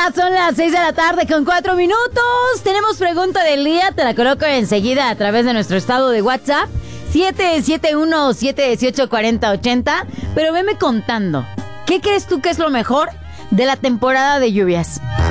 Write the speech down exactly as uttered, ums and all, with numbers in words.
Ya son las seis de la tarde con cuatro minutos. Tenemos pregunta del día. Te la coloco enseguida a través de nuestro estado de WhatsApp. siete siete uno, siete uno ocho, cuatro cero ocho cero. Pero veme contando. ¿Qué crees tú que es lo mejor de la temporada de lluvias?